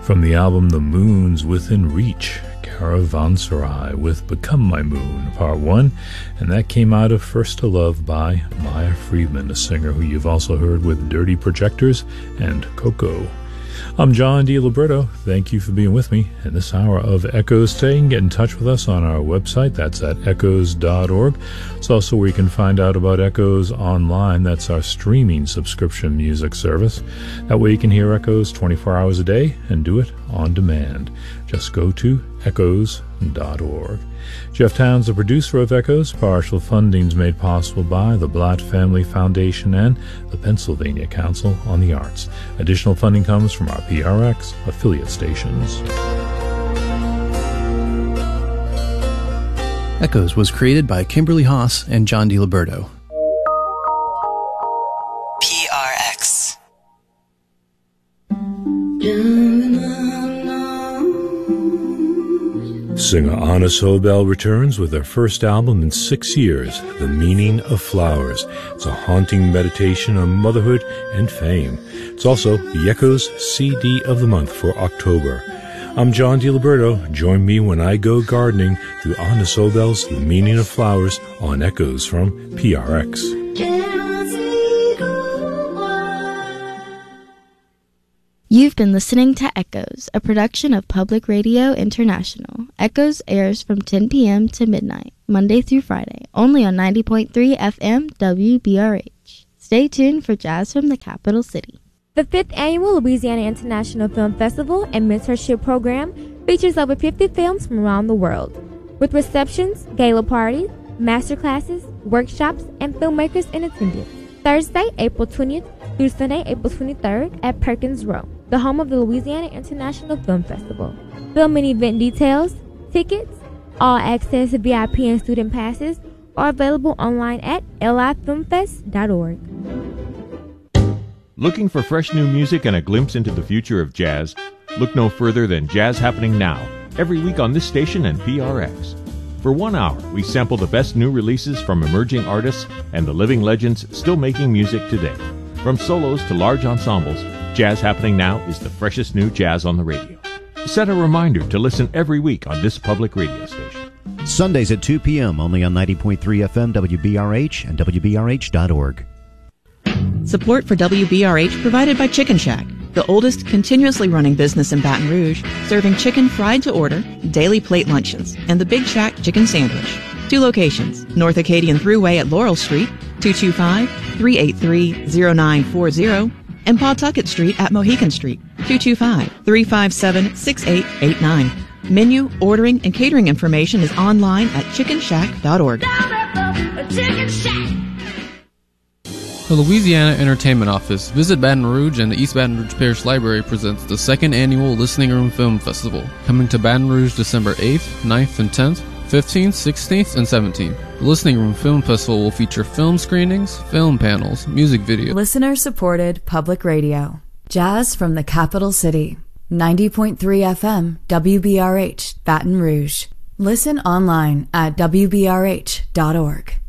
From the album The Moon's Within Reach, Caravanserai with Become My Moon, Part 1, and that came out of First to Love by Maya Friedman, a singer who you've also heard with Dirty Projectors and Coco. I'm John D. Liberto. Thank you for being with me in this hour of Echoes today. You can get in touch with us on our website. That's at echoes.org. It's also where you can find out about Echoes online. That's our streaming subscription music service. That way you can hear Echoes 24 hours a day and do it on demand. Just go to echoes.org. Jeff Towns, the producer of Echoes. Partial funding is made possible by the Blatt Family Foundation and the Pennsylvania Council on the Arts. Additional funding comes from our PRX affiliate stations. Echoes was created by Kimberly Haas and John D. Liberto. PRX. Singer Anna Sobel returns with her first album in 6 years, The Meaning of Flowers. It's a haunting meditation on motherhood and fame. It's also the Echoes CD of the month for October. I'm John D. Liberto. Join me when I go gardening through Anna Sobel's The Meaning of Flowers on Echoes from PRX. You've been listening to Echoes, a production of Public Radio International. Echoes airs from 10 p.m. to midnight, Monday through Friday, only on 90.3 FM WBRH. Stay tuned for Jazz from the Capital City. The 5th Annual Louisiana International Film Festival and Mentorship Program features over 50 films from around the world, with receptions, gala parties, masterclasses, workshops, and filmmakers in attendance. Thursday, April 20th through Sunday, April 23rd at Perkins Row, the home of the Louisiana International Film Festival. Film and event details, tickets, all access VIP and student passes are available online at lifilmfest.org. Looking for fresh new music and a glimpse into the future of jazz? Look no further than Jazz Happening Now, every week on this station and PRX. For 1 hour, we sample the best new releases from emerging artists and the living legends still making music today. From solos to large ensembles, Jazz Happening Now is the freshest new jazz on the radio. Set a reminder to listen every week on this public radio station. Sundays at 2 p.m. only on 90.3 FM WBRH and WBRH.org. Support for WBRH provided by Chicken Shack, the oldest continuously running business in Baton Rouge, serving chicken fried to order, daily plate luncheons, and the Big Shack chicken sandwich. 2 locations, North Acadian Thruway at Laurel Street, 225-383-0940, and Pawtucket Street at Mohican Street, 225-357-6889. Menu, ordering, and catering information is online at chickenshack.org. The Louisiana Entertainment Office, Visit Baton Rouge, and the East Baton Rouge Parish Library presents the 2nd Annual Listening Room Film Festival, coming to Baton Rouge December 8th, 9th, and 10th, 15th, 16th, and 17th. The Listening Room Film Festival will feature film screenings, film panels, music videos. Listener-supported public radio. Jazz from the Capital City. 90.3 FM, WBRH, Baton Rouge. Listen online at WBRH.org.